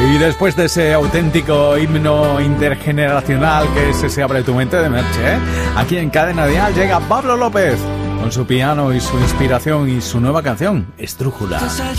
Y después de ese auténtico himno intergeneracional que es ese Abre tu mente de Merche, aquí en Cadena Dial llega Pablo López con su piano y su inspiración y su nueva canción, Estrújula.